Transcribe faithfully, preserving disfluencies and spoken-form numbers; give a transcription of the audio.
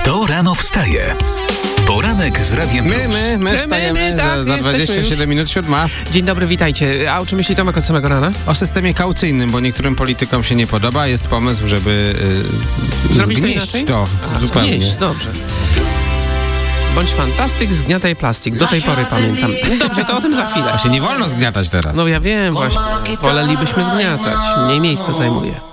Kto rano wstaje? Poranek z Radiem My, Plus. my, my wstajemy my, my, tak, za, za jesteśmy dwadzieścia siedem minut siódma. Dzień dobry, witajcie. A o czym myśli Tomek od samego rana? O systemie kaucyjnym, bo niektórym politykom się nie podoba. Jest pomysł, żeby yy, Zrobić to zgnieść inaczej? to A, zupełnie. Zgnieść, dobrze. Bądź fantastyk, zgniataj plastik. Do tej pory pamiętam. Dobrze, to o tym za chwilę. A się nie wolno zgniatać teraz. No ja wiem właśnie. Wolelibyśmy zgniatać. Mniej miejsca zajmuje.